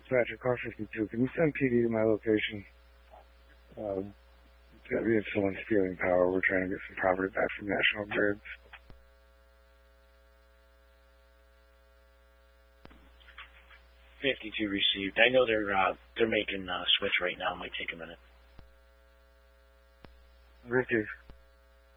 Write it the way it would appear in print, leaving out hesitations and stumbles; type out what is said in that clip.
Patrick, car 52. Can you send PD to my location? We have someone stealing power. We're trying to get some property back from National Grid. 52 received. I know they're making a switch right now. It might take a minute. Ricky.